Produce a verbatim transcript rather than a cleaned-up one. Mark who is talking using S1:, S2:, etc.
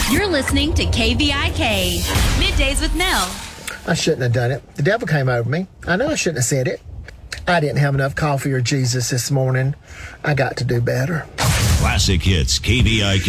S1: You're listening to K V I K, Middays with Nell.
S2: I shouldn't have done it. The devil came over me. I know I shouldn't have said it. I didn't have enough coffee or Jesus this morning. I got to do better.
S3: Classic Hits, K V I K.